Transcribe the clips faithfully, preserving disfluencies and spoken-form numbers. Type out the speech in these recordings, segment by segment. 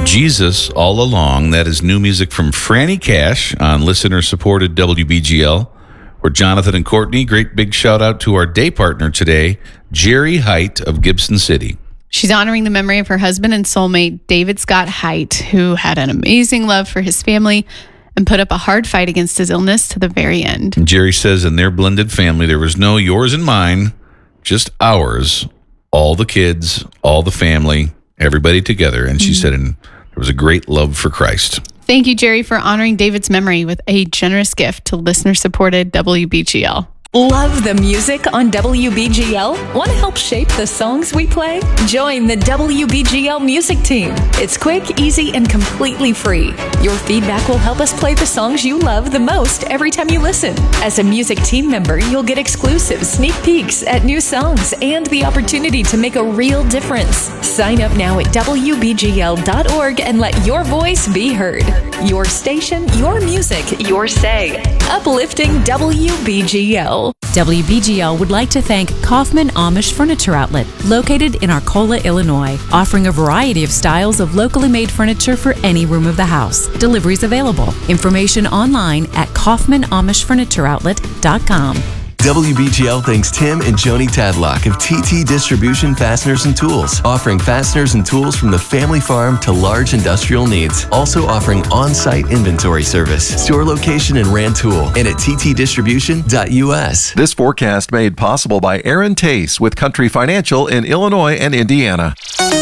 Jesus All Along. That is new music from Franny Cash on listener-supported W B G L. We're Jonathan and Courtney. Great big shout-out to our day partner today, Jerry Height of Gibson City. She's honoring the memory of her husband and soulmate, David Scott Height, who had an amazing love for his family and put up a hard fight against his illness to the very end. And Jerry says in their blended family, there was no yours and mine, just ours, all the kids, all the family, everybody together. And she mm-hmm. said, and there was a great love for Christ. Thank you, Jerry, for honoring David's memory with a generous gift to listener-supported W B G L. Love the music on W B G L? Want to help shape the songs we play? Join the W B G L music team. It's quick, easy, and completely free. Your feedback will help us play the songs you love the most every time you listen. As a music team member, you'll get exclusive sneak peeks at new songs and the opportunity to make a real difference. Sign up now at W B G L dot org and let your voice be heard. Your station, your music, your say. Uplifting W B G L. W B G L would like to thank Kaufman Amish Furniture Outlet, located in Arcola, Illinois, offering a variety of styles of locally made furniture for any room of the house. Deliveries available. Information online at kaufman amish furniture outlet dot com. W B G L thanks Tim and Joni Tadlock of T T Distribution Fasteners and Tools, offering fasteners and tools from the family farm to large industrial needs. Also offering on-site inventory service, store location in Rantoul, and at t t distribution dot u s. This forecast made possible by Aaron Tace with Country Financial in Illinois and Indiana.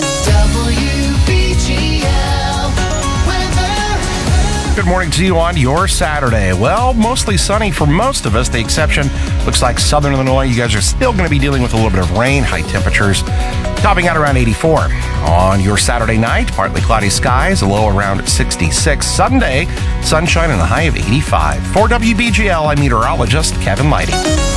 Good morning to you on your Saturday. Well, mostly sunny for most of us. The exception looks like southern Illinois. You guys are still going to be dealing with a little bit of rain, high temperatures topping out around eighty-four. On your Saturday night, partly cloudy skies, a low around sixty-six. Sunday, sunshine and a high of eighty-five. For W B G L, I'm meteorologist Kevin Lighty.